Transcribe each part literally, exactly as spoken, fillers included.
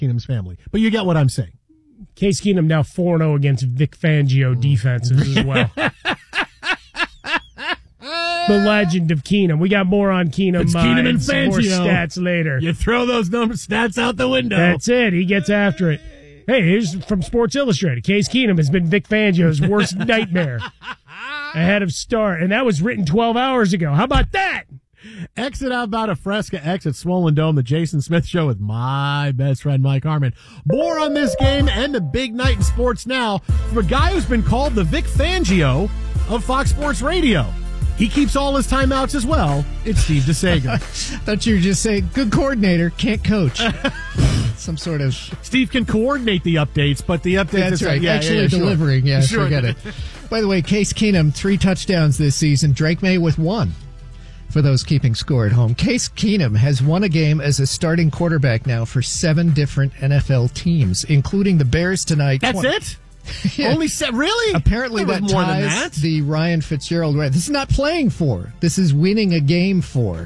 Keenum's family. But you get what I'm saying. Case Keenum now four and oh against Vic Fangio defenses as well. The legend of Keenum. We got more on Keenum, It's uh, Keenum and and some more Fangio. stats later. You throw those number stats out the window. That's it. He gets after it. Hey, here's from Sports Illustrated. Case Keenum has been Vic Fangio's worst nightmare ahead of start, and that was written twelve hours ago. How about that? Exit out about a Fresca, exit Swollen Dome, the Jason Smith Show with my best friend Mike Harmon. More on this game and the big night in sports now from a guy who's been called the Vic Fangio of Fox Sports Radio. He keeps all his timeouts as well. It's Steve DeSager. Thought you were just saying, good coordinator, can't coach. Some sort of... Steve can coordinate the updates, but the updates... That's right. Yeah, Actually yeah, yeah, delivering. Sure. Yeah, Sure. forget it. By the way, Case Keenum, three touchdowns this season. Drake May with one. For those keeping score at home, Case Keenum has won a game as a starting quarterback now for seven different N F L teams, including the Bears tonight. That's twenty it? Yeah. Only set, really? Apparently There that was more than ties that. the Ryan Fitzgerald. This is not playing for. This is winning a game for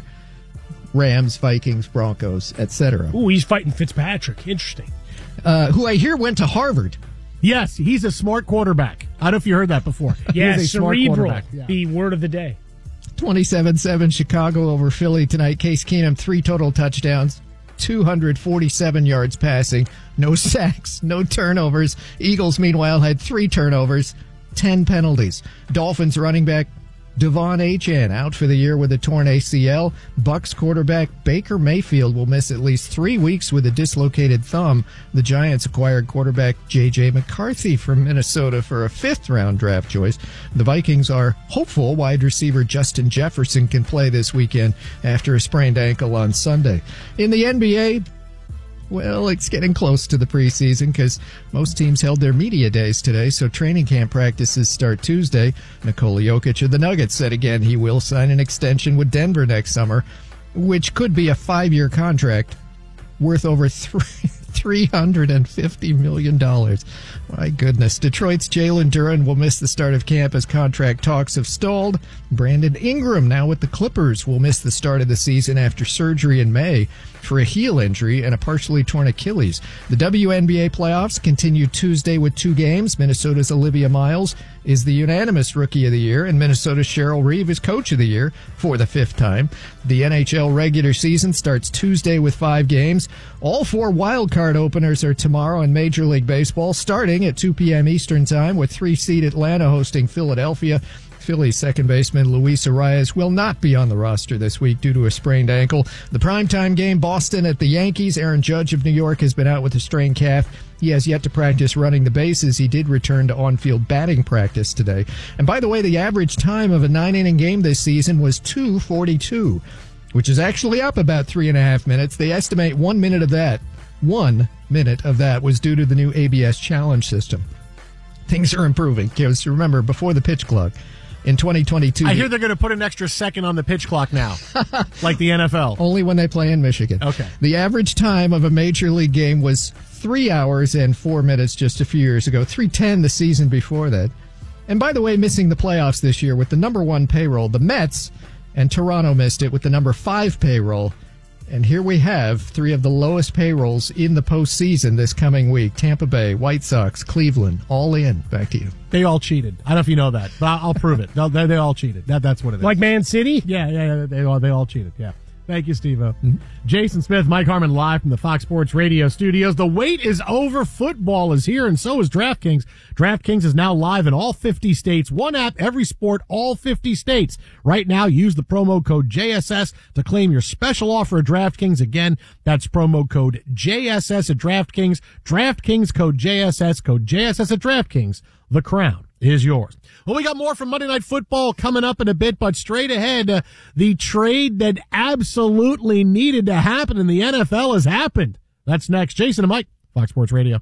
Rams, Vikings, Broncos, et cetera. Ooh, he's fighting Fitzpatrick. Interesting. Uh, who I hear went to Harvard. Yes, he's a smart quarterback. I don't know if you heard that before. Yeah, he is a smart cerebral. quarterback. Yeah. The word of the day. twenty-seven seven Chicago over Philly tonight. Case Keenum, three total touchdowns, two hundred forty-seven yards passing, no sacks, no turnovers. Eagles, meanwhile, had three turnovers, ten penalties. Dolphins running back Devon Achane out for the year with a torn A C L. Bucks quarterback Baker Mayfield will miss at least three weeks with a dislocated thumb. The Giants acquired quarterback J J McCarthy from Minnesota for a fifth-round draft choice. The Vikings are hopeful wide receiver Justin Jefferson can play this weekend after a sprained ankle on Sunday. In the N B A, well, it's getting close to the preseason because most teams held their media days today, so training camp practices start Tuesday. Nikola Jokic of the Nuggets said again he will sign an extension with Denver next summer, which could be a five-year contract worth over three hundred fifty million dollars. My goodness. Detroit's Jalen Duren will miss the start of camp as contract talks have stalled. Brandon Ingram, now with the Clippers, will miss the start of the season after surgery in May for a heel injury and a partially torn Achilles. The W N B A playoffs continue Tuesday with two games. Minnesota's Olivia Miles is the unanimous Rookie of the Year, and Minnesota's Cheryl Reeve is Coach of the Year for the fifth time. The N H L regular season starts Tuesday with five games. All four wild card openers are tomorrow in Major League Baseball, starting at two p.m. Eastern Time with three-seed Atlanta hosting Philadelphia. Phillies second baseman Luis Arias will not be on the roster this week due to a sprained ankle. The primetime game, Boston at the Yankees. Aaron Judge of New York has been out with a strained calf. He has yet to practice running the bases. He did return to on-field batting practice today. And by the way, the average time of a nine-inning game this season was two forty-two, which is actually up about three and a half minutes. They estimate one minute of that, one minute of that was due to the new A B S challenge system. Things are improving. Because remember, before the pitch clock, in twenty twenty-two... I hear they're going to put an extra second on the pitch clock now, like the N F L. Only when they play in Michigan. Okay. The average time of a Major League game was three hours and four minutes just a few years ago, three ten the season before that. And by the way, missing the playoffs this year with the number one payroll, the Mets, and Toronto missed it with the number five payroll. And here we have three of the lowest payrolls in the postseason this coming week. Tampa Bay, White Sox, Cleveland, all in. Back to you. They all cheated. I don't know if you know that, but I'll, I'll prove it. No, they, they all cheated. That, that's what it is. Like Man City? Yeah, yeah, yeah. They all, they all cheated. Yeah. Thank you, Steve-O. Mm-hmm. Jason Smith, Mike Harmon live from the Fox Sports Radio studios. The wait is over. Football is here, and so is DraftKings. DraftKings is now live in all fifty states. One app, every sport, all fifty states. Right now, use the promo code J S S to claim your special offer at DraftKings. Again, that's promo code J S S at DraftKings. DraftKings code J S S, code J S S at DraftKings. The crown is yours. Well, we got more from Monday Night Football coming up in a bit, but straight ahead, uh, the trade that absolutely needed to happen in the N F L has happened. That's next. Jason and Mike, Fox Sports Radio.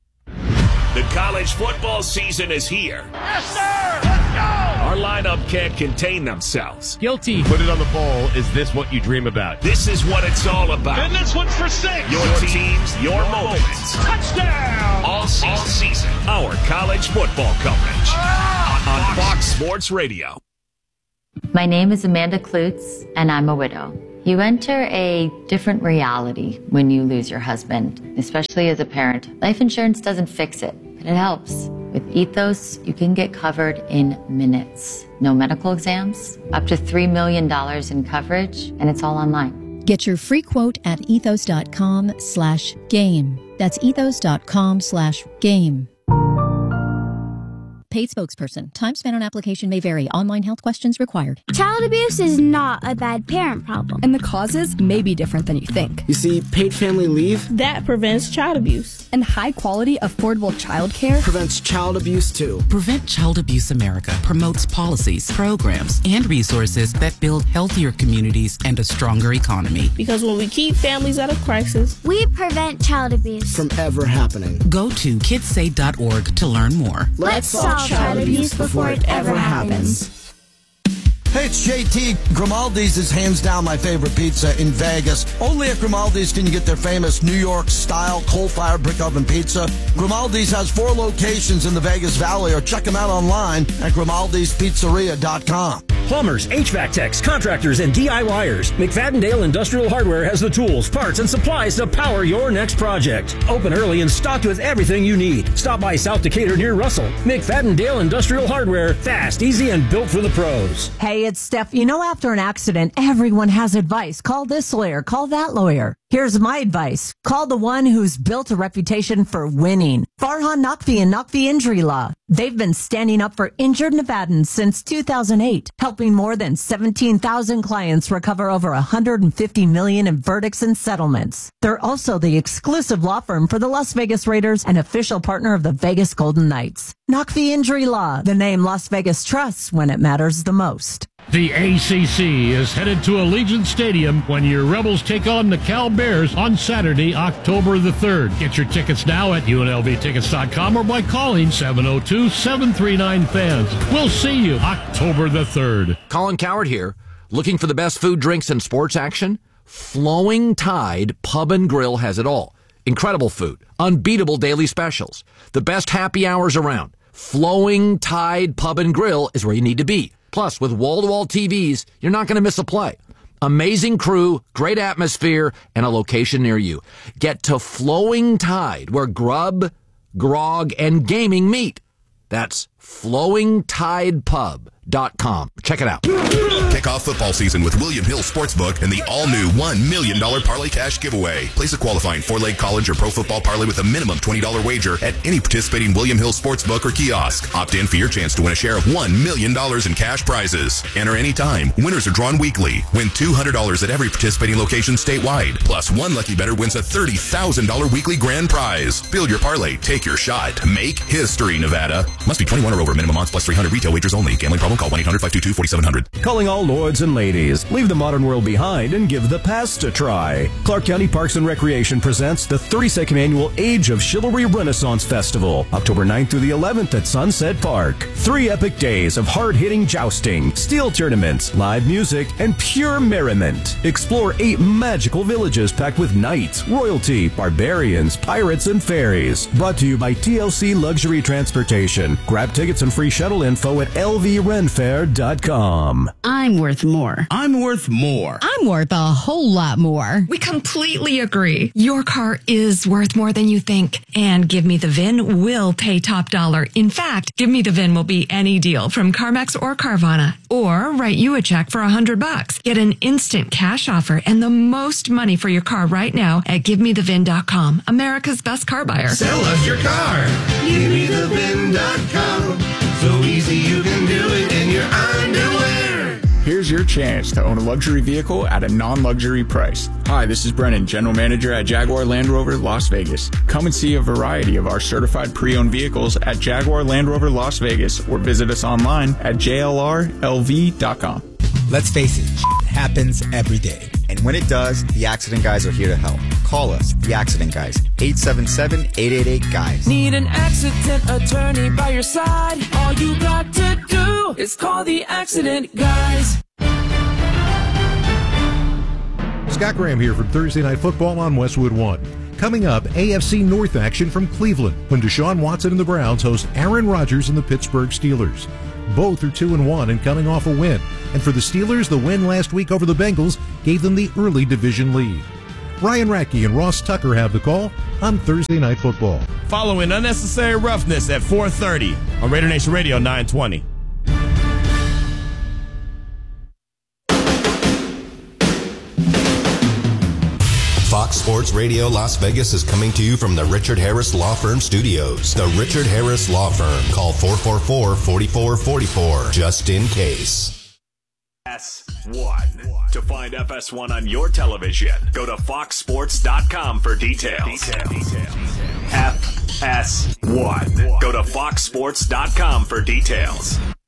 The college football season is here. Yes, sir! Let's go! Our lineup can't contain themselves. Guilty. Put it on the poll. Is this what you dream about? This is what it's all about. And this one's for six. Your teams, your, your moments. Touchdown! All season. All season. Our college football coverage on Fox Sports Radio. My name is Amanda Klutz, and I'm a widow. You enter a different reality when you lose your husband, especially as a parent. Life insurance doesn't fix it, but it helps. With Ethos, you can get covered in minutes. No medical exams, up to three million dollars in coverage, and it's all online. Get your free quote at ethos.com slash game. That's ethos.com slash game. Paid spokesperson. Time spent on application may vary. Online health questions required. Child abuse is not a bad parent problem. And the causes may be different than you think. You see, paid family leave that prevents child abuse. And high quality, affordable child care prevents child abuse too. Prevent Child Abuse America promotes policies, programs, and resources that build healthier communities and a stronger economy. Because when we keep families out of crisis, we prevent child abuse from ever happening. Go to kids say dot org to learn more. Let's solve child abuse before it ever happens. Hey, it's J T. Grimaldi's is hands down my favorite pizza in Vegas. Only at Grimaldi's can you get their famous New York-style coal-fired brick oven pizza. Grimaldi's has four locations in the Vegas Valley, or check them out online at grimaldis pizzeria dot com. Plumbers, H V A C techs, contractors, and DIYers. McFadden-Dale Industrial Hardware has the tools, parts, and supplies to power your next project. Open early and stocked with everything you need. Stop by South Decatur near Russell. McFadden-Dale Industrial Hardware. Fast, easy, and built for the pros. Hey, it's Steph. You know, after an accident, everyone has advice. Call this lawyer. Call that lawyer. Here's my advice. Call the one who's built a reputation for winning. Farhan Naqvi and Naqvi Injury Law. They've been standing up for injured Nevadans since two thousand eight, helping more than seventeen thousand clients recover over one hundred fifty million dollars in verdicts and settlements. They're also the exclusive law firm for the Las Vegas Raiders and official partner of the Vegas Golden Knights. Naqvi Injury Law, the name Las Vegas trusts when it matters the most. The A C C is headed to Allegiant Stadium when your Rebels take on the Cal Bears on Saturday, October the third. Get your tickets now at U N L V tickets dot com or by calling seven oh two, seven three nine, fans. We'll see you October the third. Colin Coward here. Looking for the best food, drinks, and sports action? Flowing Tide Pub and Grill has it all. Incredible food, unbeatable daily specials, the best happy hours around. Flowing Tide Pub and Grill is where you need to be. Plus, with wall-to-wall T Vs, you're not going to miss a play. Amazing crew, great atmosphere, and a location near you. Get to Flowing Tide, where grub, grog, and gaming meet. That's flowing tide pub dot com. Check it out. Kick off football season with William Hill Sportsbook and the all-new one million dollars Parlay Cash giveaway. Place a qualifying four-leg college or pro football parlay with a minimum twenty dollars wager at any participating William Hill Sportsbook or kiosk. Opt in for your chance to win a share of one million dollars in cash prizes. Enter anytime. Winners are drawn weekly. Win two hundred dollars at every participating location statewide. Plus, one lucky bettor wins a thirty thousand dollars weekly grand prize. Build your parlay. Take your shot. Make history, Nevada. Must be twenty-one or over. Minimum odds plus three hundred. Retail wagers only. Gambling problem? Call one eight hundred, five two two, four seven zero zero. Calling all lords and ladies. Leave the modern world behind and give the past a try. Clark County Parks and Recreation presents the thirty-second annual Age of Chivalry Renaissance Festival, October ninth through the eleventh at Sunset Park. Three epic days of hard-hitting jousting, steel tournaments, live music, and pure merriment. Explore eight magical villages packed with knights, royalty, barbarians, pirates, and fairies. Brought to you by T L C Luxury Transportation. Grab tickets and free shuttle info at L V renfair dot com. I'm worth more. I'm worth more. I'm worth a whole lot more. We completely agree. Your car is worth more than you think. And Give Me the V I N will pay top dollar. In fact, Give Me the V I N will be any deal from CarMax or Carvana. Or write you a check for a hundred bucks. Get an instant cash offer and the most money for your car right now at give me the V I N dot com. America's best car buyer. Sell us your car. give me the V I N dot com. So easy you can do it in your underwear. Here's your chance to own a luxury vehicle at a non-luxury price. Hi, this is Brennan, General Manager at Jaguar Land Rover Las Vegas. Come and see a variety of our certified pre-owned vehicles at Jaguar Land Rover Las Vegas or visit us online at j l r l v dot com. Let's face it, it happens every day. And when it does, the Accident Guys are here to help. Call us, the Accident Guys, eight seven seven, eight eight eight, guys. Need an accident attorney by your side? All you got to do is call the Accident Guys. Scott Graham here from Thursday Night Football on Westwood One. Coming up, A F C North action from Cleveland when Deshaun Watson and the Browns host Aaron Rodgers and the Pittsburgh Steelers. Both are two and one and coming off a win. And for the Steelers, the win last week over the Bengals gave them the early division lead. Ryan Radke and Ross Tucker have the call on Thursday Night Football. Following Unnecessary Roughness at four thirty on Raider Nation Radio nine twenty. Fox Sports Radio Las Vegas is coming to you from the Richard Harris Law Firm Studios. The Richard Harris Law Firm. Call four four four, four four four four just in case. F S one. To find F S one on your television, go to fox sports dot com for details. Details. F S one. Go to fox sports dot com for details.